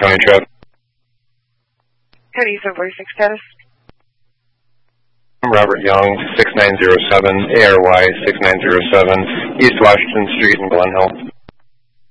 County Traffic. Cody, so voice status. Robert Young, 6907, ARY 6907, East Washington Street in Glen Hill.